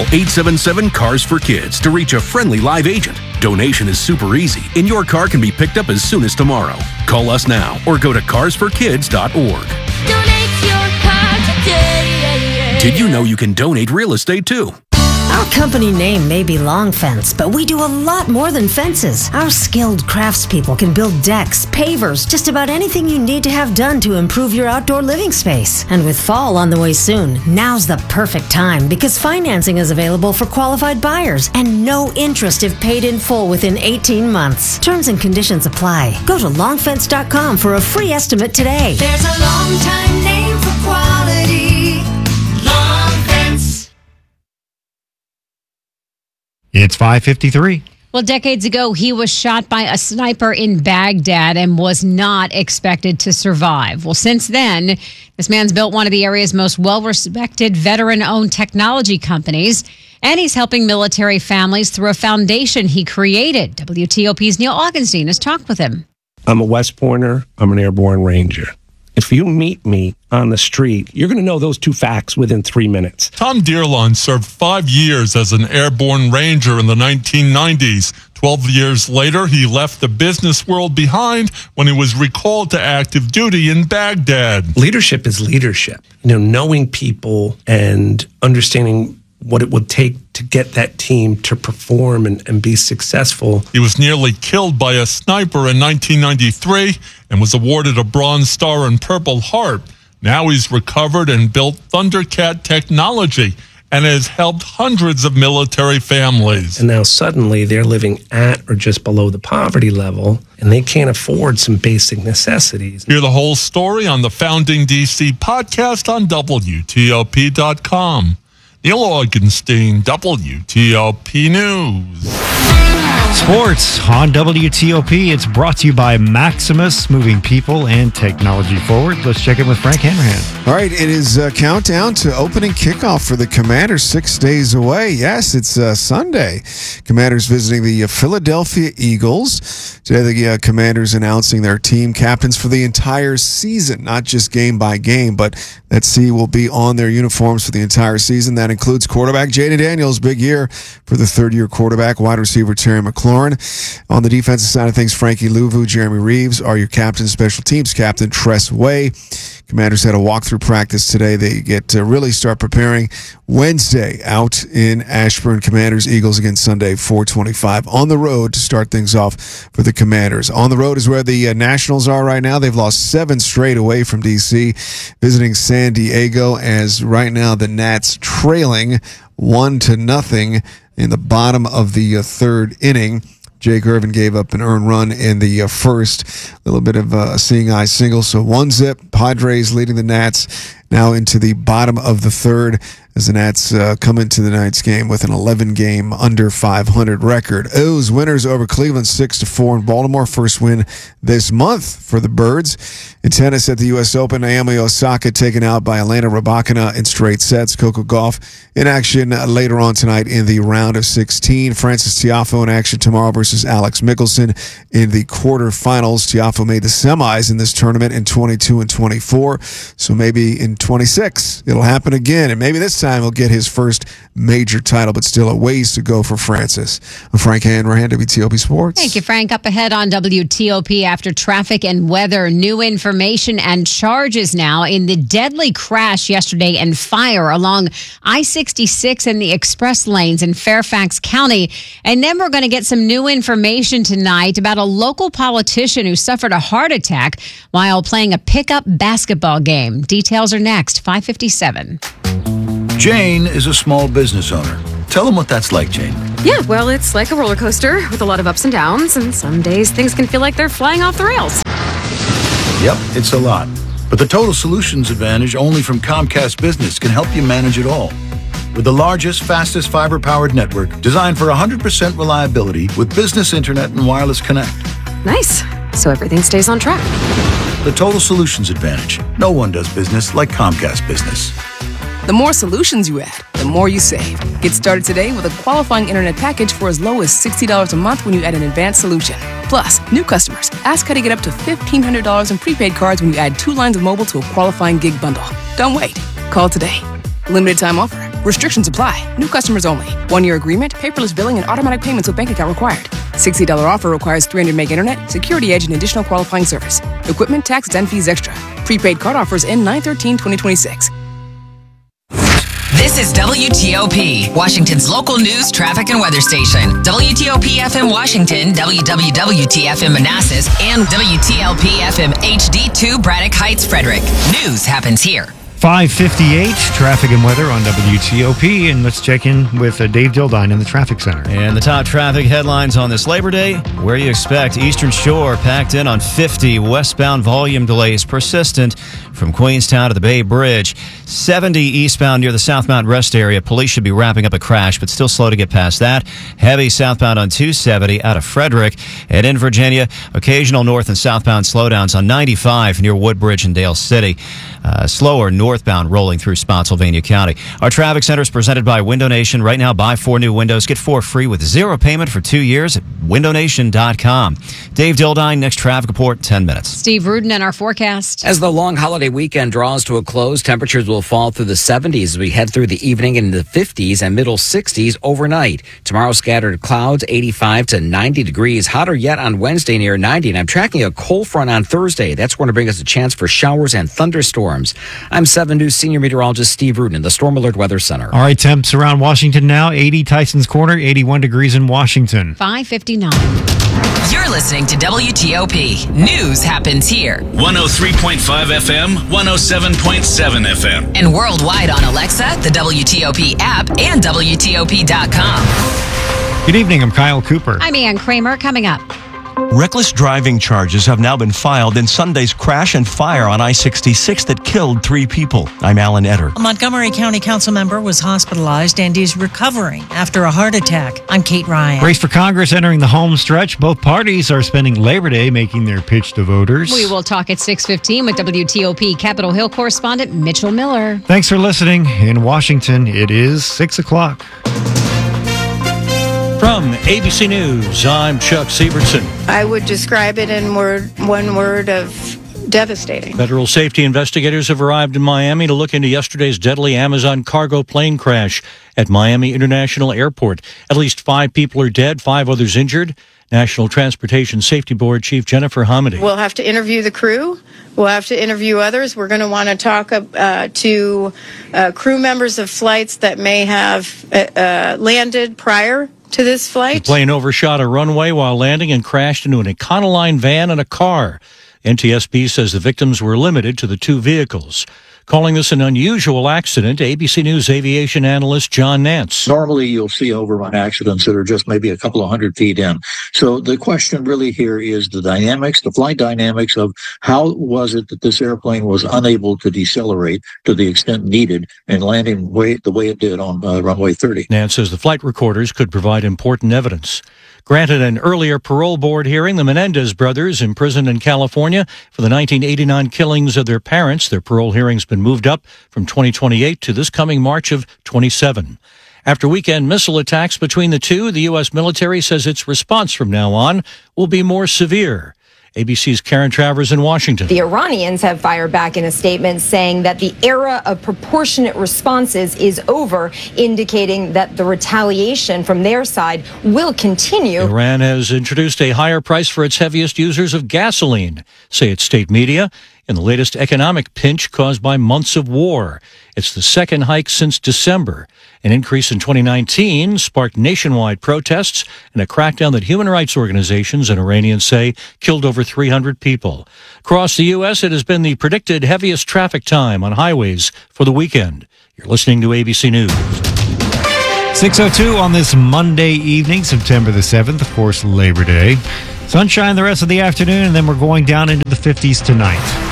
Call 877-CARS-FOR-KIDS to reach a friendly live agent. Donation is super easy, and your car can be picked up as soon as tomorrow. Call us now or go to carsforkids.org. Donate your car today. Did you know you can donate real estate too? Our company name may be Long Fence, but we do a lot more than fences. Our skilled craftspeople can build decks, pavers, just about anything you need to have done to improve your outdoor living space. And with fall on the way soon, now's the perfect time because financing is available for qualified buyers and no interest if paid in full within 18 months. Terms and conditions apply. Go to longfence.com for a free estimate today. There's a long time name for quality. Long Fence. It's 5:53. Well, decades ago, he was shot by a sniper in Baghdad and was not expected to survive. Well, since then, this man's built one of the area's most well-respected veteran-owned technology companies, and he's helping military families through a foundation he created. WTOP's Neil Augenstein has talked with him. I'm a West Pointer. I'm an airborne ranger. If you meet me on the street, you're going to know those two facts within 3 minutes. Tom Dearlon served 5 years as an airborne ranger in the 1990s. 12 years later, he left the business world behind when he was recalled to active duty in Baghdad. Leadership is leadership. Knowing people and understanding what it would take to get that team to perform and be successful. He was nearly killed by a sniper in 1993 and was awarded a Bronze Star and Purple Heart. Now he's recovered and built Thundercat technology and has helped hundreds of military families. And now suddenly they're living at or just below the poverty level, and they can't afford some basic necessities. Hear the whole story on the Founding DC podcast on WTOP.com. Neil Augenstein, WTOP News. Sports on WTOP. It's brought to you by Maximus, moving people and technology forward. Let's check in with Frank Hanrahan. All right, it is countdown to opening kickoff for the Commanders, 6 days away. Yes, it's Sunday. Commanders visiting the Philadelphia Eagles. Today, the Commanders announcing their team captains for the entire season, not just game by game, but that C will be on their uniforms for the entire season. That includes quarterback Jayden Daniels, big year for the third-year quarterback, wide receiver Terry McLaurin. On the defensive side of things, Frankie Louvu, Jeremy Reeves are your captains. Special teams captain Tress Way. Commanders had a walkthrough practice today. They get to really start preparing Wednesday out in Ashburn. Commanders, Eagles again Sunday, 4:25 on the road to start things off for the Commanders. On the road is where the Nationals are right now. They've lost 7 straight away from D.C., visiting San Diego, as right now the Nats trailing 1-0 in the bottom of the third inning. Jake Irvin gave up an earned run in the first. A little bit of a seeing-eye single, so 1-0. Padres leading the Nats now into the bottom of the third as the Nats come into the night's game with an 11-game under 500 record. O's winners over Cleveland 6-4 in Baltimore. First win this month for the Birds. In tennis at the U.S. Open, Naomi Osaka taken out by Elena Rybakina in straight sets. Coco Gauff in action later on tonight in the round of 16. Frances Tiafoe in action tomorrow versus Alex Mickelson in the quarterfinals. Tiafoe made the semis in this tournament in 22 and 24, so maybe in 26 it'll happen again, and maybe this time he'll get his first major title, but still a ways to go for Francis. I'm Frank Hanrahan, WTOP Sports. Thank you, Frank. Up ahead on WTOP after traffic and weather, new information and charges now in the deadly crash yesterday and fire along I-66 and the express lanes in Fairfax County. And then we're going to get some new information tonight about a local politician who suffered a heart attack while playing a pickup basketball game. Details are next, 5:57. Jane is a small business owner. Tell them what that's like, Jane. Yeah, well, it's like a roller coaster with a lot of ups and downs, and some days things can feel like they're flying off the rails. Yep, it's a lot. But the Total Solutions Advantage only from Comcast Business can help you manage it all. With the largest, fastest fiber-powered network designed for 100% reliability with business internet and wireless connect. Nice. So everything stays on track. The Total Solutions Advantage. No one does business like Comcast Business. The more solutions you add, the more you save. Get started today with a qualifying internet package for as low as $60 a month when you add an advanced solution. Plus, new customers, ask how to get up to $1,500 in prepaid cards when you add 2 lines of mobile to a qualifying gig bundle. Don't wait. Call today. Limited time offer. Restrictions apply. New customers only. 1-year agreement, paperless billing, and automatic payments with bank account required. $60 offer requires 300 meg internet, security edge, and additional qualifying service. Equipment, tax, and fees extra. Prepaid card offers end 9/13/2026. This is WTOP, Washington's local news, traffic, and weather station. WTOP FM Washington, WWWT FM Manassas, and WTLP FM HD2 Braddock Heights, Frederick. News happens here. 5:58, traffic and weather on WTOP, and let's check in with Dave Dildine in the traffic center. And the top traffic headlines on this Labor Day, where you expect Eastern Shore packed in on 50, westbound volume delays persistent from Queenstown to the Bay Bridge. 70 eastbound near the Southmount Rest area. Police should be wrapping up a crash, but still slow to get past that. Heavy southbound on 270 out of Frederick. And in Virginia, occasional north and southbound slowdowns on 95 near Woodbridge and Dale City. Slower northbound rolling through Spotsylvania County. Our traffic center is presented by Window Nation. Right now, buy 4 new windows, get 4 free with 0 payment for 2 years at windownation.com. Dave Dildine, next traffic report, 10 minutes. Steve Rudin and our forecast. As the long holiday weekend draws to a close, temperatures will fall through the 70s as we head through the evening into the 50s and middle 60s overnight. Tomorrow, scattered clouds, 85 to 90 degrees. Hotter yet on Wednesday, near 90. And I'm tracking a cold front on Thursday. That's going to bring us a chance for showers and thunderstorms. I'm 7 News senior meteorologist Steve Rudin in the Storm Alert Weather Center. All right, temps around Washington now, 80 Tyson's Corner, 81 degrees in Washington. 5:59. You're listening to WTOP. News happens here. 103.5 FM, 107.7 FM. And worldwide on Alexa, the WTOP app, and WTOP.com. Good evening, I'm Kyle Cooper. I'm Ann Kramer. Coming up. Reckless driving charges have now been filed in Sunday's crash and fire on I-66 that killed 3 people. I'm Alan Etter. A Montgomery County Council member was hospitalized and is recovering after a heart attack. I'm Kate Ryan. Race for Congress entering the home stretch. Both parties are spending Labor Day making their pitch to voters. We will talk at 6:15 with WTOP Capitol Hill correspondent Mitchell Miller. Thanks for listening. In Washington, it is 6 o'clock. From ABC News, I'm Chuck Sievertson. I would describe it in one word of devastating. Federal safety investigators have arrived in Miami to look into yesterday's deadly Amazon cargo plane crash at Miami International Airport. At least 5 people are dead, 5 others injured. National Transportation Safety Board Chief Jennifer Hamady. We'll have to interview the crew. We'll have to interview others. We're going to want to talk to crew members of flights that may have landed prior to this flight. The plane overshot a runway while landing and crashed into an Econoline van and a car. NTSB says the victims were limited to the 2 vehicles. Calling this an unusual accident, ABC News aviation analyst John Nance. Normally, you'll see overrun accidents that are just maybe a couple of 100 feet in. So the question really here is the dynamics, the flight dynamics of how was it that this airplane was unable to decelerate to the extent needed and landing the way it did on runway 30. Nance says the flight recorders could provide important evidence. Granted an earlier parole board hearing, the Menendez brothers, imprisoned in California for the 1989 killings of their parents. Their parole hearing's been moved up from 2028 to this coming March of 27. After weekend missile attacks between the two, the U.S. military says its response from now on will be more severe. ABC's Karen Travers in Washington. The Iranians have fired back in a statement saying that the era of proportionate responses is over, indicating that the retaliation from their side will continue. Iran has introduced a higher price for its heaviest users of gasoline, say its state media, in the latest economic pinch caused by months of war. It's the second hike since December. An increase in 2019 sparked nationwide protests and a crackdown that human rights organizations and Iranians say killed over 300 people. Across the U.S., it has been the predicted heaviest traffic time on highways for the weekend. You're listening to ABC News. 6:02 on this Monday evening, September the 7th, of course, Labor Day. Sunshine the rest of the afternoon, and then we're going down into the 50s tonight.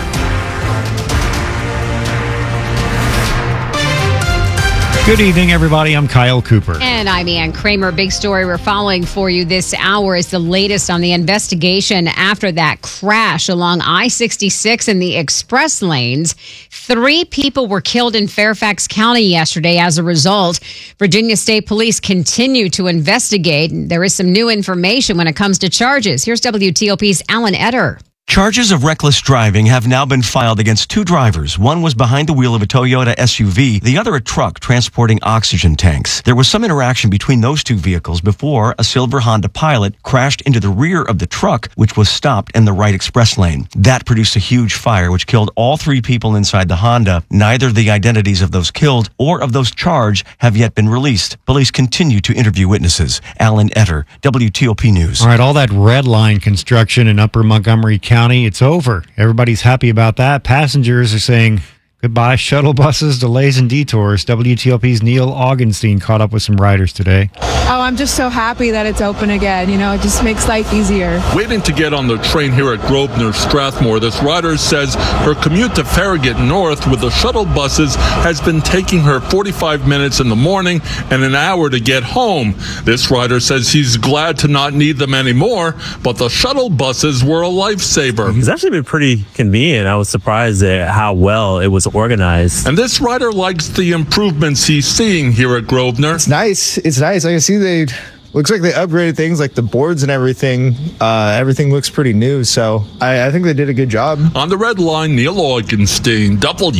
Good evening, everybody. I'm Kyle Cooper. And I'm Ann Kramer. Big story we're following for you this hour is the latest on the investigation after that crash along I-66 in the express lanes. 3 people were killed in Fairfax County yesterday as a result. Virginia State Police continue to investigate. There is some new information when it comes to charges. Here's WTOP's Alan Etter. Charges of reckless driving have now been filed against two drivers. One was behind the wheel of a Toyota SUV, the other a truck transporting oxygen tanks. There was some interaction between those two vehicles before a silver Honda Pilot crashed into the rear of the truck, which was stopped in the right express lane. That produced a huge fire, which killed all three people inside the Honda. Neither the identities of those killed or of those charged have yet been released. Police continue to interview witnesses. Alan Etter, WTOP News. All right, all that red line construction in Upper Montgomery County, it's over. Everybody's happy about that. Passengers are saying goodbye. Shuttle buses, delays, and detours. WTOP's Neil Augenstein caught up with some riders today. Oh, I'm just so happy that it's open again. You know, it just makes life easier. Waiting to get on the train here at Grosvenor Strathmore, this rider says her commute to Farragut North with the shuttle buses has been taking her 45 minutes in the morning and an hour to get home. This rider says he's glad to not need them anymore, but the shuttle buses were a lifesaver. It's actually been pretty convenient. I was surprised at how well it was organized. And this rider likes the improvements he's seeing here at Grosvenor. It's nice. It's nice. I can see looks like they upgraded things like the boards and everything. Everything looks pretty new, so I think they did a good job. On the red line, Neil Augenstein,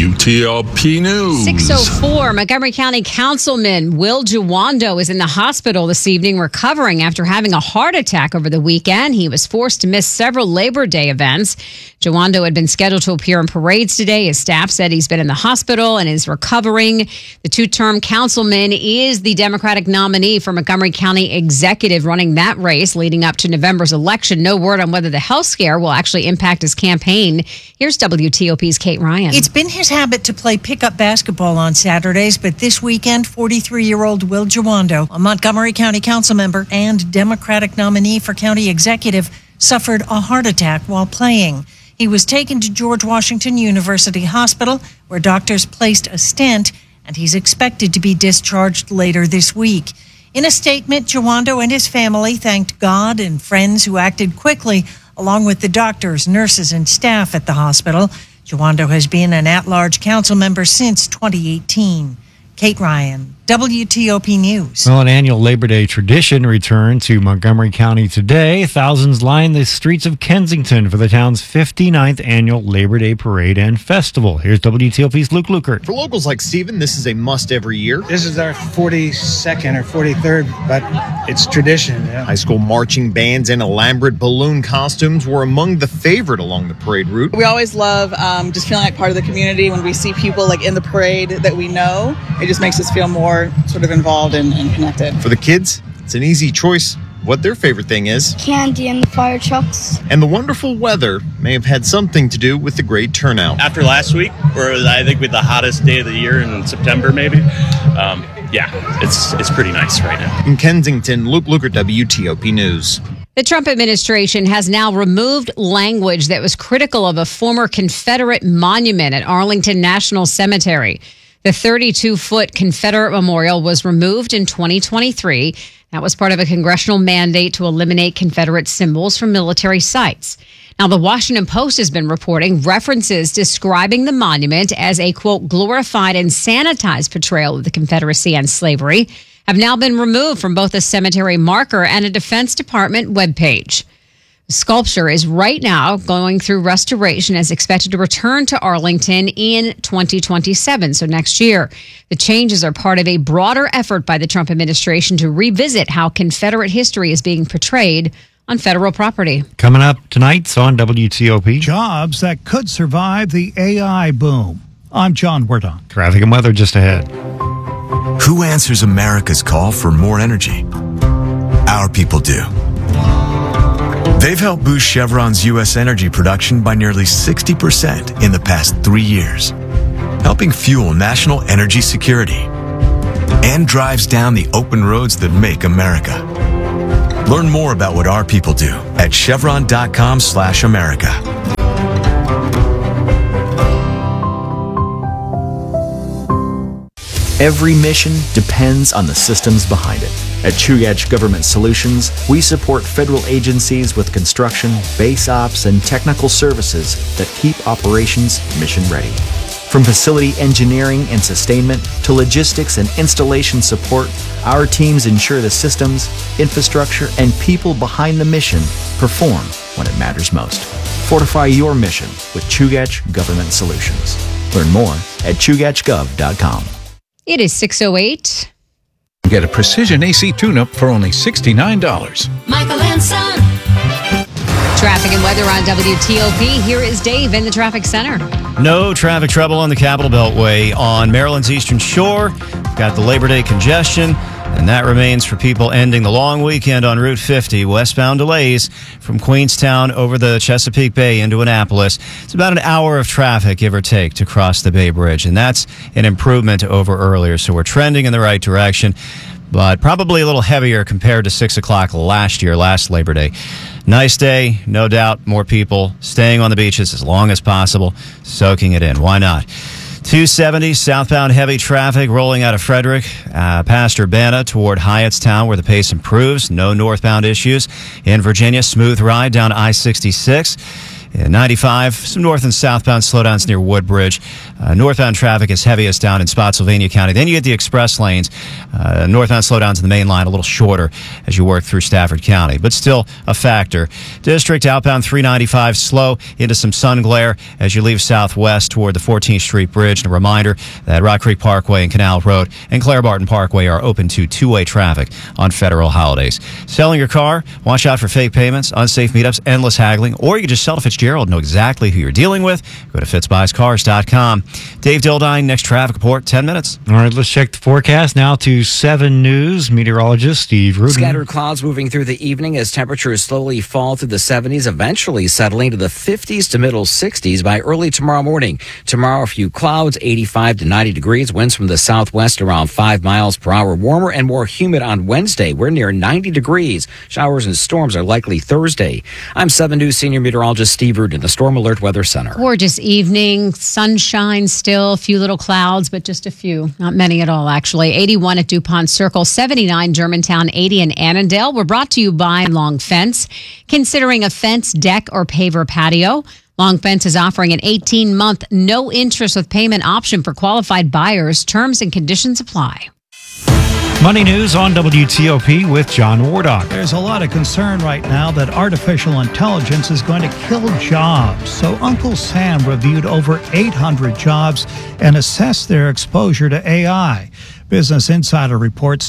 WTOP News. 6:04, Montgomery County Councilman Will Jawando is in the hospital this evening recovering after having a heart attack over the weekend. He was forced to miss several Labor Day events. Jawando had been scheduled to appear in parades today. His staff said he's been in the hospital and is recovering. The two-term councilman is the Democratic nominee for Montgomery County Executive, running that race leading up to November's election. No word on whether the health scare will actually impact his campaign. Here's WTOP's Kate Ryan. It's been his habit to play pickup basketball on Saturdays, but this weekend, 43-year-old Will Jawando, a Montgomery County council member and Democratic nominee for county executive, suffered a heart attack while playing. He was taken to George Washington University Hospital, where doctors placed a stent, and he's expected to be discharged later this week. In a statement, Jawando and his family thanked God and friends who acted quickly, along with the doctors, nurses, and staff at the hospital. Jawando has been an at-large council member since 2018. Kate Ryan, WTOP News. Well, an annual Labor Day tradition returned to Montgomery County today. Thousands lined the streets of Kensington for the town's 59th annual Labor Day Parade and Festival. Here's WTOP's Luke Lukert. For locals like Steven, this is a must every year. This is our 42nd or 43rd, but it's tradition. Yeah. High school marching bands and elaborate balloon costumes were among the favorite along the parade route. We always love just feeling like part of the community when we see people like in the parade that we know. It just makes us feel more sort of involved and connected. For the kids, it's an easy choice what their favorite thing is. Candy and the fire trucks. And the wonderful weather may have had something to do with the great turnout. After last week, where it was, I think, with the hottest day of the year in September, maybe. It's pretty nice right now. In Kensington, Luke Lukert, WTOP News. The Trump administration has now removed language that was critical of a former Confederate monument at Arlington National Cemetery. The 32-foot Confederate memorial was removed in 2023. That was part of a congressional mandate to eliminate Confederate symbols from military sites. Now, the Washington Post has been reporting references describing the monument as a, quote, glorified and sanitized portrayal of the Confederacy and slavery have now been removed from both a cemetery marker and a Defense Department webpage. The sculpture is right now going through restoration, as expected to return to Arlington in 2027, so next year. The changes are part of a broader effort by the Trump administration to revisit how Confederate history is being portrayed on federal property. Coming up tonight on WTOP. Jobs that could survive the AI boom. I'm John Werdon. Traffic and weather just ahead. Who answers America's call for more energy? Our people do. They've helped boost Chevron's U.S. energy production by nearly 60% in the past 3 years, helping fuel national energy security, and drives down the open roads that make America. Learn more about what our people do at chevron.com/America. Every mission depends on the systems behind it. At True Edge Government Solutions, we support federal agencies with construction, base ops, and technical services that keep operations mission ready. From facility engineering and sustainment to logistics and installation support, our teams ensure the systems, infrastructure, and people behind the mission perform when it matters most. Fortify your mission with Chugach Government Solutions. Learn more at chugachgov.com. It is 6:08. Get a precision AC tune-up for only $69. Michael and Son. Traffic and weather on WTOP. Here is Dave in the traffic center. No traffic trouble on the Capitol Beltway on Maryland's Eastern Shore. We've got the Labor Day congestion, and that remains for people ending the long weekend on Route 50. Westbound delays from Queenstown over the Chesapeake Bay into Annapolis. It's about an hour of traffic, give or take, to cross the Bay Bridge, and that's an improvement over earlier. So we're trending in the right direction, but probably a little heavier compared to 6 o'clock last Labor Day. Nice day, no doubt. More people staying on the beaches as long as possible, soaking it in. Why not? 270 southbound heavy traffic rolling out of Frederick, past Urbana toward Hyattstown, where the pace improves. No northbound issues. In Virginia, smooth ride down I-66. 95, some north and southbound slowdowns near Woodbridge. Northbound traffic is heaviest down in Spotsylvania County. Then you get the express lanes. Northbound slowdowns in the main line a little shorter as you work through Stafford County, but still a factor. District outbound 395 slow into some sun glare as you leave southwest toward the 14th Street Bridge. And a reminder that Rock Creek Parkway and Canal Road and Claire Barton Parkway are open to two-way traffic on federal holidays. Selling your car? Watch out for fake payments, unsafe meetups, endless haggling, or you can just sell to Fitzgerald. Know exactly who you're dealing with. Go to fitzbuyscars.com. Dave Dildine, next traffic report, 10 minutes. All right, let's check the forecast now to 7 News. Meteorologist Steve Rudin. Scattered clouds moving through the evening as temperatures slowly fall through the 70s, eventually settling to the 50s to middle 60s by early tomorrow morning. Tomorrow, a few clouds, 85 to 90 degrees, winds from the southwest around 5 miles per hour. Warmer and more humid on Wednesday. We're near 90 degrees. Showers and storms are likely Thursday. I'm 7 News senior meteorologist Steve Rudin in the Storm Alert Weather Center. Gorgeous evening, sunshine still, a few little clouds, but just a few, not many at all actually. 81 at DuPont Circle, 79 Germantown, 80 in Annandale. We're brought to you by Long Fence. Considering a fence, deck, or paver patio, Long Fence is offering an 18-month no interest with payment option for qualified buyers. Terms and conditions apply. Money News on WTOP with John Wardock. There's a lot of concern right now that artificial intelligence is going to kill jobs. So Uncle Sam reviewed over 800 jobs and assessed their exposure to AI. Business Insider reports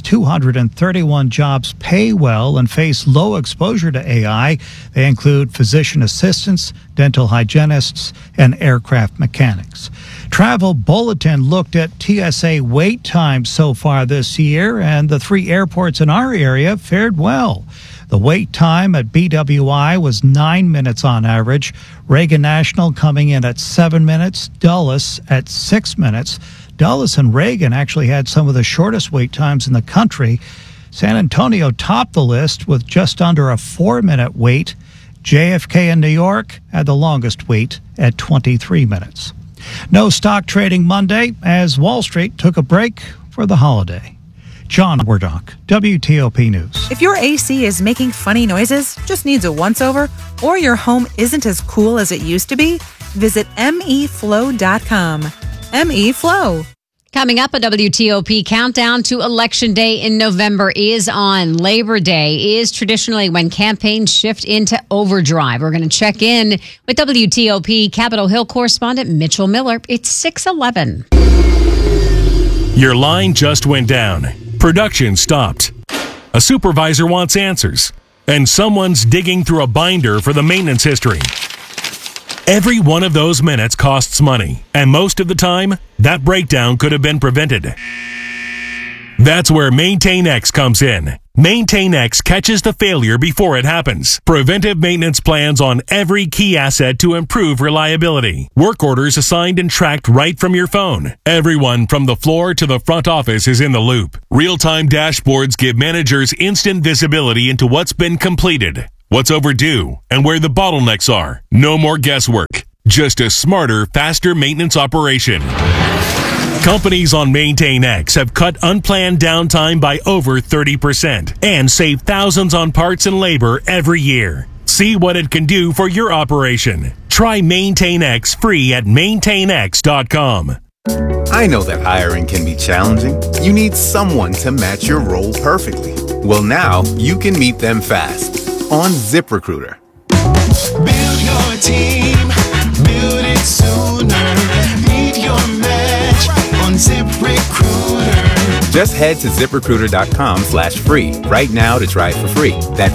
231 jobs pay well and face low exposure to AI. They include physician assistants, dental hygienists, and aircraft mechanics. Travel Bulletin looked at TSA wait times so far this year, and the 3 airports in our area fared well. The wait time at BWI was 9 minutes on average, Reagan National coming in at 7 minutes, Dulles at 6 minutes. Dulles and Reagan actually had some of the shortest wait times in the country. San Antonio topped the list with just under a 4-minute wait. JFK in New York had the longest wait at 23 minutes. No stock trading Monday as Wall Street took a break for the holiday. John Wardock, WTOP News. If your AC is making funny noises, just needs a once-over, or your home isn't as cool as it used to be, visit meflow.com. MeFlow. Coming up, a WTOP countdown to Election Day in November is on. Labor Day is traditionally when campaigns shift into overdrive. We're going to check in with WTOP Capitol Hill correspondent Mitchell Miller. It's 6:11. Your line just went down. Production stopped. A supervisor wants answers. And someone's digging through a binder for the maintenance history. Every one of those minutes costs money, and most of the time, that breakdown could have been prevented. That's where MaintainX comes in. MaintainX catches the failure before it happens. Preventive maintenance plans on every key asset to improve reliability. Work orders assigned and tracked right from your phone. Everyone from the floor to the front office is in the loop. Real-time dashboards give managers instant visibility into what's been completed, what's overdue, and where the bottlenecks are. No more guesswork. Just a smarter, faster maintenance operation. Companies on MaintainX have cut unplanned downtime by over 30% and saved thousands on parts and labor every year. See what it can do for your operation. Try MaintainX free at maintainx.com. I know that hiring can be challenging. You need someone to match your role perfectly. Well, now you can meet them fast on ZipRecruiter. Build your team. Build it sooner. Meet your match on ZipRecruiter. Just head to ZipRecruiter.com/free right now to try it for free. That's